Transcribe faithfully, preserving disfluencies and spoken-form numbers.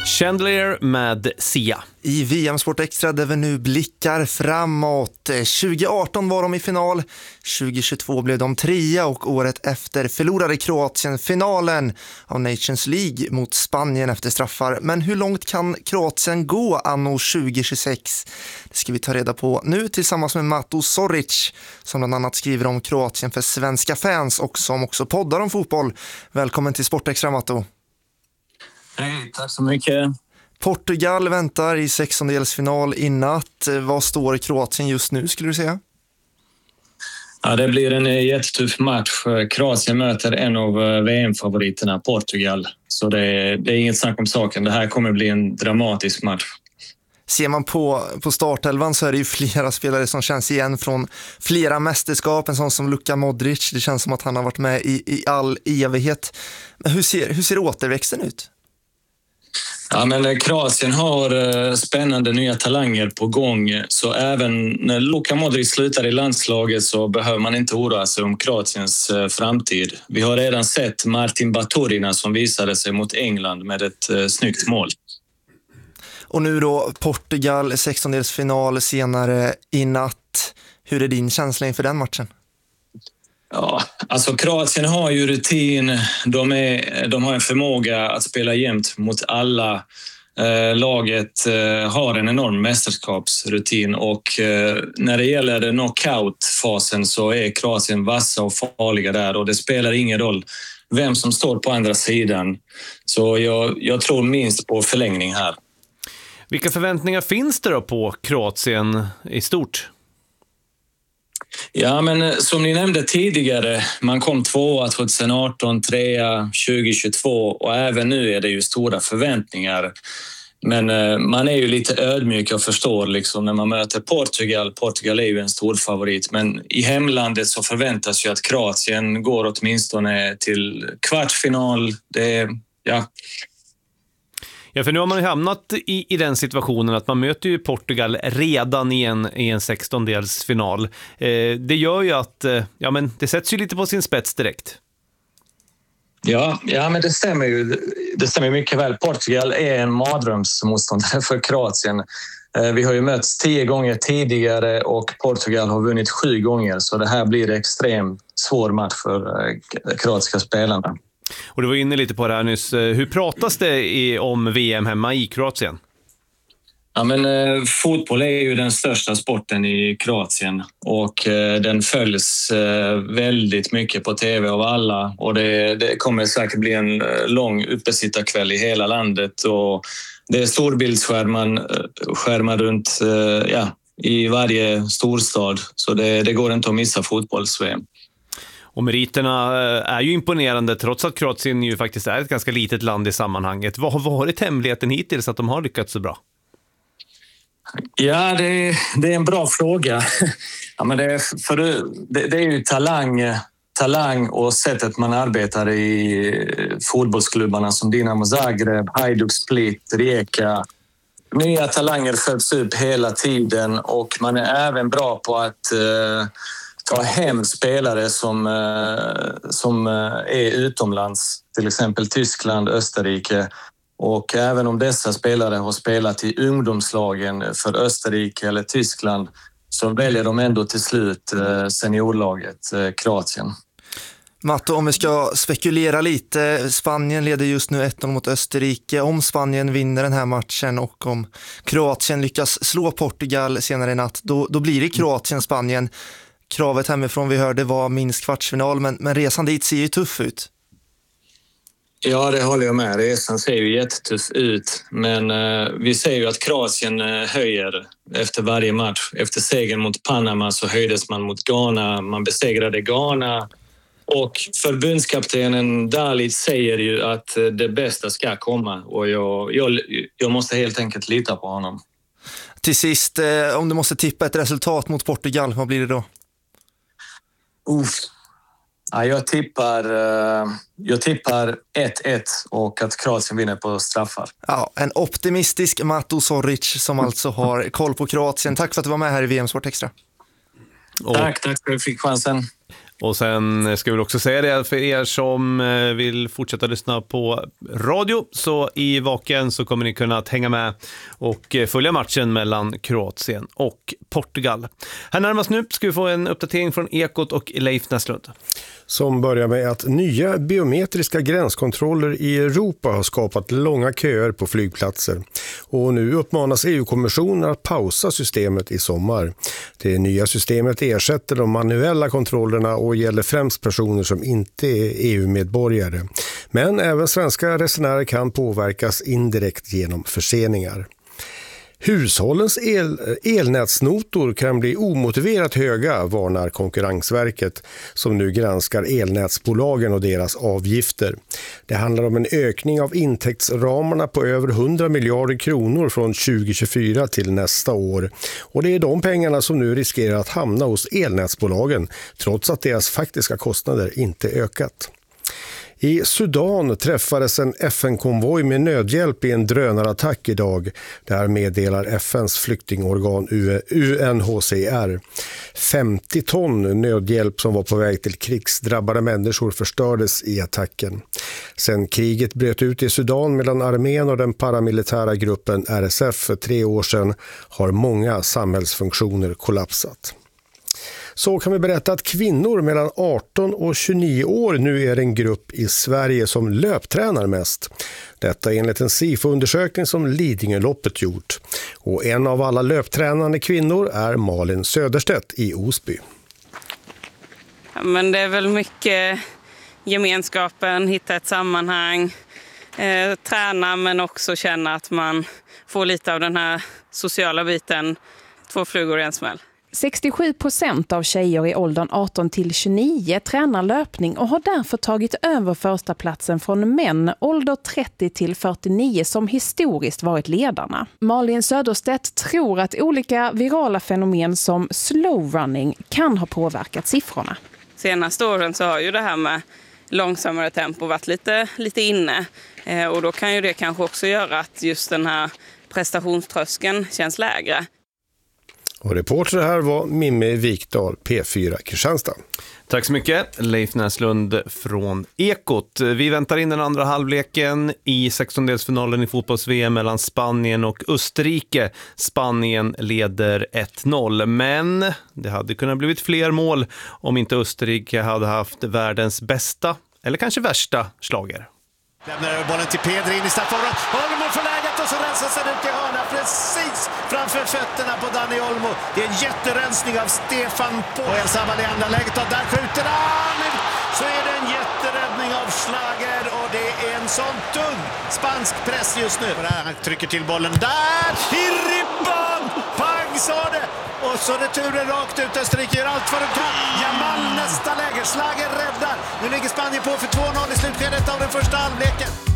Chandelier med Sia. I V M Sport Extra där vi nu blickar framåt. tjugo arton var de i final, tjugo tjugotvå blev de trea och året efter förlorade Kroatien finalen av Nations League mot Spanien efter straffar. Men hur långt kan Kroatien gå anno tjugo tjugosex? Det ska vi ta reda på nu tillsammans med Mato Zoric som bland annat skriver om Kroatien för svenska fans och som också poddar om fotboll. Välkommen till Sport Extra, Mato. Hej, tack så mycket. Portugal väntar i sextondelsfinal i natt. Vad står Kroatien just nu, skulle du säga? Ja, det blir en jättetuff match. Kroatien möter en av V M-favoriterna, Portugal. Så det är, det är inget snack om saken. Det här kommer bli en dramatisk match. Ser man på, på startelvan så är det ju flera spelare som känns igen från flera mästerskap. En sån som Luka Modric. Det känns som att han har varit med i, i all evighet. Men hur ser, hur ser återväxten ut? Ja, men Kroatien har spännande nya talanger på gång, så även när Luka Modric slutar i landslaget så behöver man inte oroa sig om Kroatiens framtid. Vi har redan sett Martin Baturina som visade sig mot England med ett snyggt mål. Och nu då Portugal, sextondelsfinal senare i natt. Hur är din känsla inför den matchen? Ja, alltså Kroatien har ju rutin, de, är, de har en förmåga att spela jämnt mot alla. Eh, laget eh, har en enorm mästerskapsrutin och eh, när det gäller knockout-fasen så är Kroatien vassa och farliga där, och det spelar ingen roll vem som står på andra sidan. Så jag, jag tror minst på förlängning här. Vilka förväntningar finns det då på Kroatien i stort? Ja, men som ni nämnde tidigare, man kom tvåa tjugo arton, trea tjugo tjugotvå och även nu är det ju stora förväntningar. Men eh, man är ju lite ödmjuk och förstår liksom när man möter Portugal. Portugal är ju en stor favorit, men i hemlandet så förväntas ju att Kroatien går åtminstone till kvartsfinal. Det, ja... Ja, för nu har man ju hamnat i, i den situationen att man möter ju Portugal redan i en, i en sextondelsfinal. Eh, det gör ju att eh, ja, men det sätts ju lite på sin spets direkt. Ja, ja, men det stämmer ju. Det stämmer mycket väl. Portugal är en mardrömsmotståndare för Kroatien. Eh, vi har ju mötts tio gånger tidigare och Portugal har vunnit sju gånger. Så det här blir en extremt svår match för eh, kroatiska spelarna. Och du var inne lite på det här nyss. Hur pratas det i, om V M hemma i Kroatien? Ja, men eh, fotboll är ju den största sporten i Kroatien och eh, den följs eh, väldigt mycket på tv av alla, och det, det kommer säkert bli en eh, lång uppesittarkväll i hela landet, och det är storbildsskärmar skärmar runt eh, ja, i varje storstad, så det, det går inte att missa fotbolls-V M. Och meriterna är ju imponerande trots att Kroatien ju faktiskt är ett ganska litet land i sammanhanget. Vad har varit hemligheten hittills att de har lyckats så bra? Ja, det, det är en bra fråga. Ja, men det, för det, det är ju talang, talang och sättet man arbetar i fotbollsklubbarna som Dinamo Zagreb, Hajduk Split, Rijeka. Nya talanger föds upp hela tiden och man är även bra på att eh, ta hem spelare som, eh, som är utomlands, till exempel Tyskland, Österrike. Och även om dessa spelare har spelat i ungdomslagen för Österrike eller Tyskland så väljer de ändå till slut seniorlaget Kroatien. Matte, om vi ska spekulera lite, Spanien leder just nu ett noll mot Österrike. Om Spanien vinner den här matchen och om Kroatien lyckas slå Portugal senare i natt, då, då blir det Kroatien-Spanien. Kravet hemifrån vi hörde var minst kvartsfinal, men, men resan dit ser ju tuff ut. Ja, det håller jag med. Resan ser ju jättetuff ut. Men eh, vi ser ju att Kroatien eh, höjer efter varje match. Efter segern mot Panama så höjdes man mot Ghana. Man besegrade Ghana. Och förbundskaptenen Dalic säger ju att eh, det bästa ska komma. Och jag, jag, jag måste helt enkelt lita på honom. Till sist, eh, om du måste tippa ett resultat mot Portugal, vad blir det då? Uff. Ja, jag tippar jag tippar ett ett och att Kroatien vinner på straffar. Ja, en optimistisk Mato Zoric som alltså har koll på Kroatien. Tack för att du var med här i V M Sport Extra. Och tack, tack för att du fick chansen. Och sen ska vi också säga det för er som vill fortsätta lyssna på radio, så i Vaken så kommer ni kunna hänga med och följa matchen mellan Kroatien och Portugal. Här närmast nu ska vi få en uppdatering från Ekot och Leif Näslund. Som börjar med att nya biometriska gränskontroller i Europa har skapat långa köer på flygplatser. Och nu uppmanas E U-kommissionen att pausa systemet i sommar. Det nya systemet ersätter de manuella kontrollerna och gäller främst personer som inte är E U-medborgare. Men även svenska resenärer kan påverkas indirekt genom förseningar. Hushållens el, elnätsnotor kan bli omotiverat höga, varnar Konkurrensverket, som nu granskar elnätsbolagen och deras avgifter. Det handlar om en ökning av intäktsramarna på över hundra miljarder kronor från tjugo tjugofyra till nästa år. Och det är de pengarna som nu riskerar att hamna hos elnätsbolagen, trots att deras faktiska kostnader inte ökat. I Sudan träffades en F N-konvoj med nödhjälp i en drönarattack idag. Där meddelar F N:s flyktingorgan U N H C R. femtio ton nödhjälp som var på väg till krigsdrabbade människor förstördes i attacken. Sen kriget bröt ut i Sudan mellan armén och den paramilitära gruppen R S F för tre år sedan har många samhällsfunktioner kollapsat. Så kan vi berätta att kvinnor mellan arton och tjugonio år nu är en grupp i Sverige som löptränar mest. Detta enligt en SIFO-undersökning som Lidingöloppet gjort. Och en av alla löptränande kvinnor är Malin Söderstedt i Osby. Ja, men det är väl mycket gemenskapen, hitta ett sammanhang, eh, träna men också känna att man får lite av den här sociala biten, två flugor i en smäll. sextiosju procent av tjejer i åldern arton till tjugonio tränar löpning och har därför tagit över första platsen från män ålder trettio till fyrtionio som historiskt varit ledarna. Malin Söderstedt tror att olika virala fenomen som slow running kan ha påverkat siffrorna. Senaste åren så har ju det här med långsammare tempo varit lite, lite inne eh, och då kan ju det kanske också göra att just den här prestationströskeln känns lägre. Och reporter här var Mimmi Vikdal, P fyra Kristianstad. Tack så mycket, Leif Näslund från Ekot. Vi väntar in den andra halvleken i sextondelsfinalen i fotbolls-V M mellan Spanien och Österrike. Spanien leder ett noll, men det hade kunnat blivit fler mål om inte Österrike hade haft världens bästa, eller kanske värsta, slager. Lämnar över bollen till Pedri in i straffområdet. Olmo får läget och så rensar sig ut i hörna precis framför fötterna på Dani Olmo. Det är en jätterensning av Stefan På. Och El Sabal i andra läget och där skjuter han. Så är det en jätteräddning av Schlager och det är en sån tung spansk press just nu. Han trycker till bollen där i ribban. Pang sa det. Och så returen rakt ut. Österrike gör allt för att kan. Jamal nästa läge. Schlager räddar. Nu ligger Spanien på för två noll i slutskedet av den första halvleken.